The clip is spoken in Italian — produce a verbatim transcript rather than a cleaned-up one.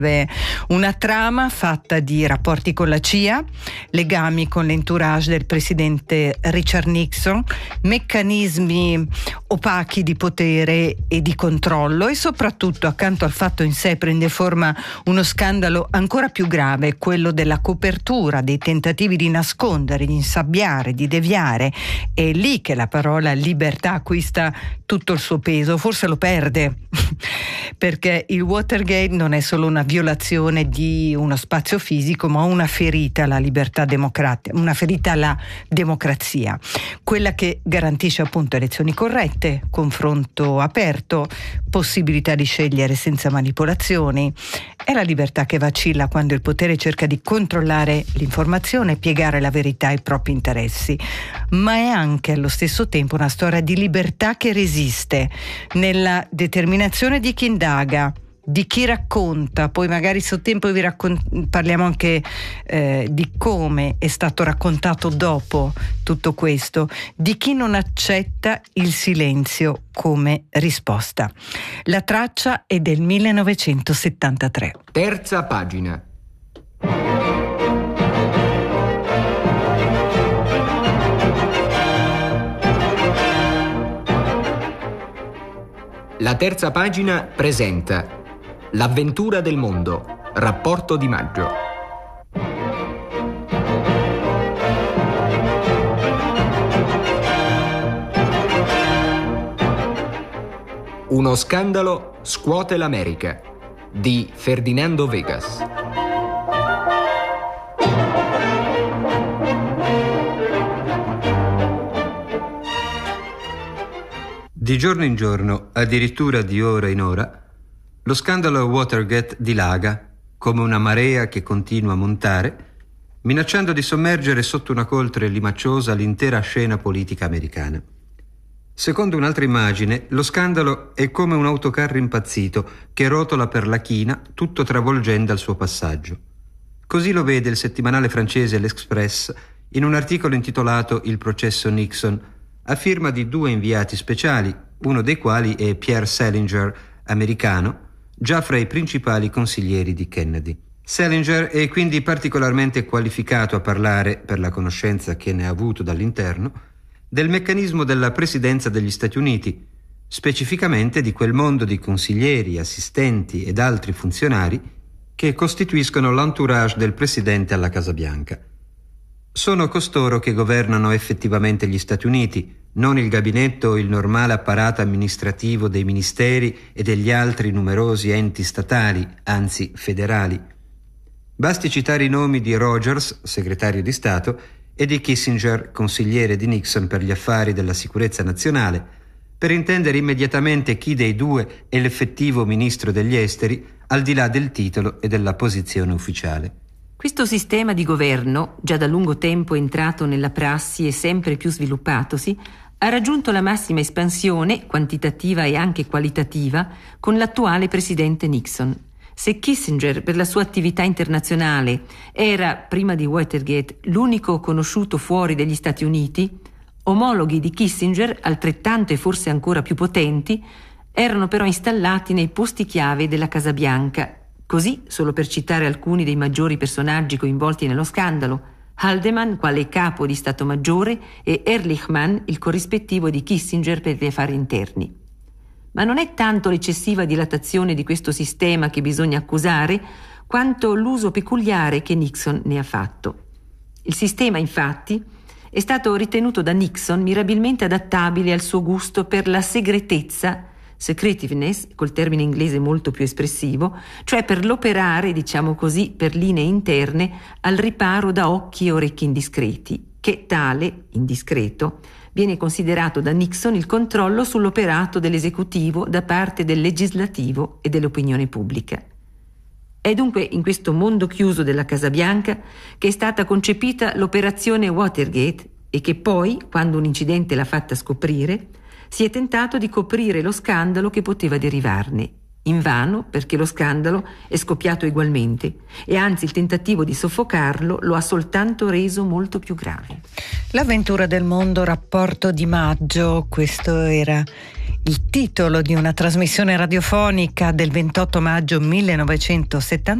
Una trama fatta di rapporti con la C I A, legami con l'entourage del presidente Richard Nixon, meccanismi opachi di potere e di controllo e soprattutto, accanto al fatto in sé, prende forma uno scandalo ancora più grave, quello della copertura, dei tentativi di nascondere, di insabbiare, di deviare. È lì che la parola libertà acquista tutto il suo peso, forse lo perde, perché il Watergate non è solo una violazione di uno spazio fisico, ma una ferita alla libertà democratica, una ferita alla democrazia, quella che garantisce appunto elezioni corrette, confronto aperto, possibilità di scegliere senza manipolazioni. È la libertà che vacilla quando il potere cerca di controllare l'informazione e piegare la verità ai propri interessi, ma è anche allo stesso tempo una storia di libertà che resiste nella determinazione di chi indaga, di chi racconta. Poi magari sul tempo vi raccont- parliamo anche eh, di come è stato raccontato dopo tutto questo, di chi non accetta il silenzio come risposta. La traccia è del millenovecentosettantatré. Terza pagina. La terza pagina presenta L'avventura del mondo, rapporto di maggio. Uno scandalo scuote l'America di Ferdinando Vegas. Di giorno in giorno, addirittura di ora in ora, lo scandalo Watergate dilaga come una marea che continua a montare, minacciando di sommergere sotto una coltre limacciosa l'intera scena politica americana. Secondo un'altra immagine, lo scandalo è come un autocarro impazzito che rotola per la china, tutto travolgendo al suo passaggio. Così lo vede il settimanale francese L'Express in un articolo intitolato Il processo Nixon, a firma di due inviati speciali, uno dei quali è Pierre Salinger, americano, già fra i principali consiglieri di Kennedy. Salinger è quindi particolarmente qualificato a parlare, per la conoscenza che ne ha avuto dall'interno, del meccanismo della presidenza degli Stati Uniti, specificamente di quel mondo di consiglieri, assistenti ed altri funzionari che costituiscono l'entourage del presidente alla Casa Bianca. Sono costoro che governano effettivamente gli Stati Uniti, non il gabinetto o il normale apparato amministrativo dei ministeri e degli altri numerosi enti statali, anzi federali. Basti citare i nomi di Rogers, segretario di Stato, e di Kissinger, consigliere di Nixon per gli affari della sicurezza nazionale, per intendere immediatamente chi dei due è l'effettivo ministro degli esteri, al di là del titolo e della posizione ufficiale. Questo sistema di governo, già da lungo tempo entrato nella prassi e sempre più sviluppatosi, ha raggiunto la massima espansione, quantitativa e anche qualitativa, con l'attuale presidente Nixon. Se Kissinger, per la sua attività internazionale, era, prima di Watergate, l'unico conosciuto fuori degli Stati Uniti, omologhi di Kissinger, altrettanto e forse ancora più potenti, erano però installati nei posti chiave della Casa Bianca. Così, solo per citare alcuni dei maggiori personaggi coinvolti nello scandalo, Haldeman quale capo di Stato Maggiore e Ehrlichman il corrispettivo di Kissinger per gli affari interni. Ma non è tanto l'eccessiva dilatazione di questo sistema che bisogna accusare, quanto l'uso peculiare che Nixon ne ha fatto. Il sistema, infatti, è stato ritenuto da Nixon mirabilmente adattabile al suo gusto per la segretezza, secretiveness, col termine inglese molto più espressivo, cioè per l'operare, diciamo così, per linee interne al riparo da occhi e orecchi indiscreti, che tale, indiscreto, viene considerato da Nixon il controllo sull'operato dell'esecutivo da parte del legislativo e dell'opinione pubblica. È dunque in questo mondo chiuso della Casa Bianca che è stata concepita l'operazione Watergate e che poi, quando un incidente l'ha fatta scoprire, si è tentato di coprire lo scandalo che poteva derivarne. Invano, perché lo scandalo è scoppiato ugualmente e anzi il tentativo di soffocarlo lo ha soltanto reso molto più grave. L'avventura del mondo, rapporto di maggio, questo era il titolo di una trasmissione radiofonica del ventotto maggio millenovecentosettanta